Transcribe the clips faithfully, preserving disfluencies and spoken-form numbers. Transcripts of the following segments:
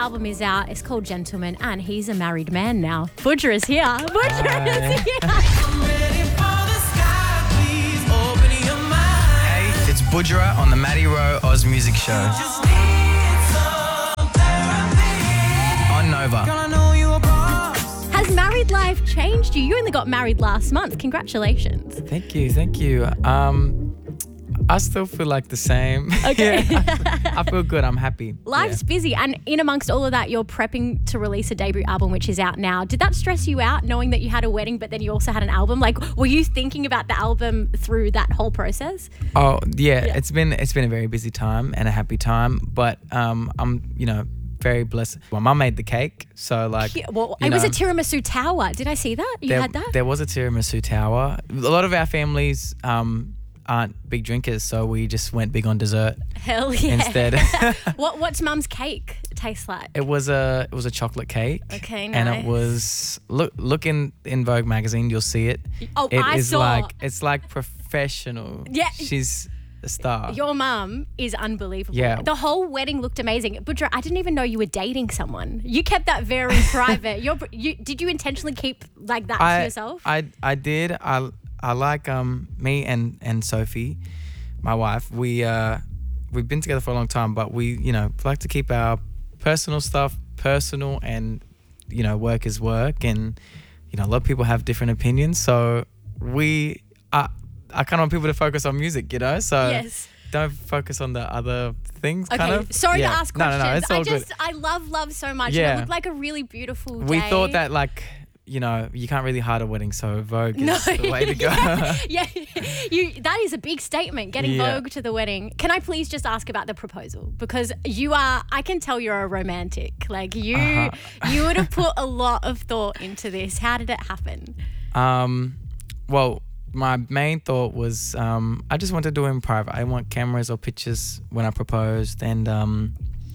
album is out. It's called Gentleman, and he's a married man now. Budger is here. Budger is here. Hey, it's Budger on the Matty Rowe Oz Music Show. On Nova. Has married life changed you? You only got married last month. Congratulations. Thank you, thank you. Um, I still feel like the same. Okay. Yeah, I, I feel good. I'm happy. Life's Yeah. busy, and in amongst all of that, you're prepping to release a debut album, which is out now. Did that stress you out, knowing that you had a wedding, but then you also had an album? Like, were you thinking about the album through that whole process? Oh yeah, Yeah. it's been it's been a very busy time and a happy time, but um, I'm you know very blessed. My mum made the cake, so like Yeah, well, you it was know, a tiramisu tower. Did I see that? You there, had that? There was a tiramisu tower. A lot of our families um aren't big drinkers, so we just went big on dessert Hell yeah. instead. what What's mum's cake taste like? It was a it was a chocolate cake. Okay, And nice. it was look look in, in Vogue magazine, you'll see it. Oh, It I is saw. like it's like professional. Yeah. She's a star. Your mum is unbelievable. Yeah. The whole wedding looked amazing. Budra, I didn't even know you were dating someone. You kept that very private. You're, you, did you intentionally keep like that I, to yourself? I I did. I I like um me and and Sophie, my wife. We uh we've been together for a long time, but we you know like to keep our personal stuff personal, and you know work is work, and you know a lot of people have different opinions. So we I I kind of want people to focus on music, you know. So Yes. don't focus on the other things. Okay, kind of. sorry Yeah. to ask No, questions. no, no, it's all I just, good. I love love so much. And Yeah. it looked like a really beautiful day. We thought that like. You know, you can't really hide a wedding, so Vogue is No. the way to go. yeah, you. That is a big statement. Getting Yeah. Vogue to the wedding. Can I please just ask about the proposal? Because you are. I can tell you're a romantic. Like you, Uh-huh. you would have put a lot of thought into this. How did it happen? Um, well, my main thought was um, I just wanted to do it in private. I didn't want cameras or pictures when I proposed, and um,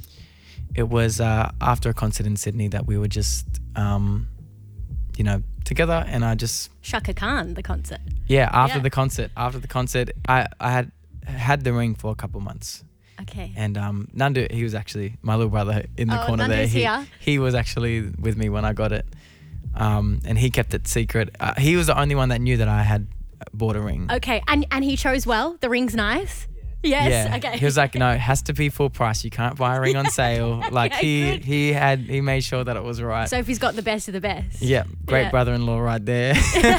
it was uh, after a concert in Sydney that we were just, um, you know, together, and I just Shaka Khan, the concert. yeah after Yeah. the concert after the concert I I had had the ring for a couple months. Okay. And um, Nandu, he was actually my little brother in the Oh, corner there. Nandu's He, here. he was actually with me when I got it, um, and he kept it secret. Uh, he was the only one that knew that I had bought a ring. Okay, and and he chose well. The ring's nice. Yes. Yeah. Okay. He was like, no, it has to be full price. You can't buy a ring on sale. Like Yeah, he good. he had he made sure that it was right. Sophie's got the best of the best. Yeah, great Yeah. brother-in-law right there.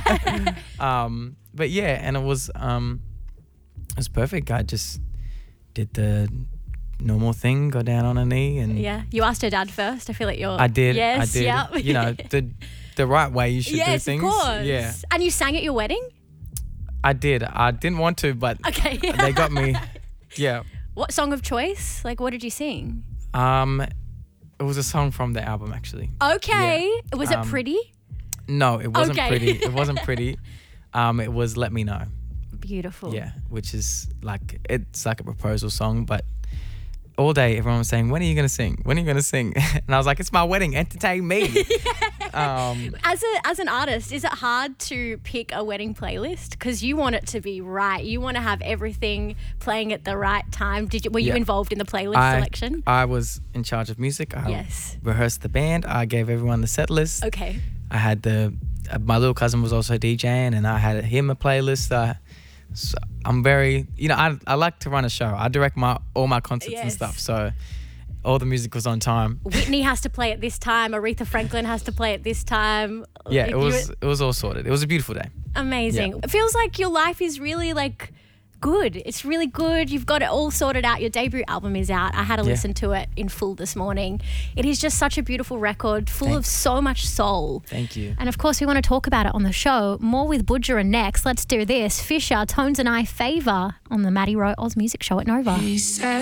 um, but yeah, and it was um, it was perfect. I just did the normal thing, go down on a knee, and Yeah. You asked her dad first. I feel like you're. I did. Yes. I did. Yep. You know, the the right way you should do yes, things. of course. Yeah, And you sang at your wedding. I did. I didn't want to, but Okay. they got me. Yeah. What song of choice? Like, what did you sing? Um, it was a song from the album actually. Okay. Was it Um, pretty? No, it wasn't Okay. pretty. It wasn't pretty. Um, it was Let Me Know. Beautiful. Yeah, which is like it's like a proposal song, but all day everyone was saying, "When are you gonna sing? When are you gonna sing?" And I was like, "It's my wedding. Entertain me." um, As a as an artist, is it hard to pick a wedding playlist because you want it to be right? You want to have everything playing at the right time. Did you were you Yeah. involved in the playlist I, selection? I was in charge of music. I Yes. rehearsed the band. I gave everyone the set list. Okay. I had the uh, my little cousin was also DJing, and I had him a playlist. Uh, so I'm very, you know, I I like to run a show. I direct my all my concerts and Yes. stuff. So all the music was on time. Whitney has to play at this time. Aretha Franklin has to play at this time. Yeah, Like, it you was were- it was all sorted. It was a beautiful day. amazing. Yeah. It feels like your life is really like good. It's really good. You've got it all sorted out. Your debut album is out. I had to Yeah. listen to it in full this morning. It is just such a beautiful record, full of Thanks. so much soul. Thank you. And of course, we want to talk about it on the show. More with Budger next. Let's do this. Fisher, Tones and I Favour on the Matty Rowe Oz Music Show at Nova.